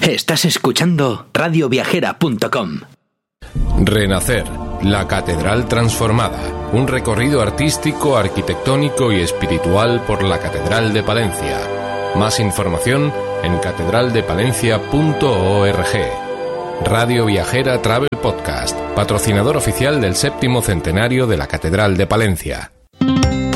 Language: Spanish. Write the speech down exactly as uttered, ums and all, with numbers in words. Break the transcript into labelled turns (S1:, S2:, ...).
S1: Estás escuchando radio viajera punto com.
S2: Renacer, la catedral transformada. Un recorrido artístico, arquitectónico y espiritual por la Catedral de Palencia. Más información en catedral de palencia punto org. Radio Viajera Travel Podcast, patrocinador oficial del séptimo centenario de la Catedral de Palencia.